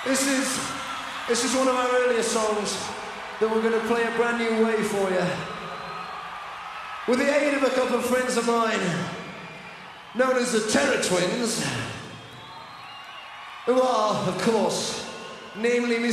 This is one of our earlier songs that we're going to play a brand new way for you. With the aid of a couple of friends of mine, known as the Terror Twins, who are, of course, namely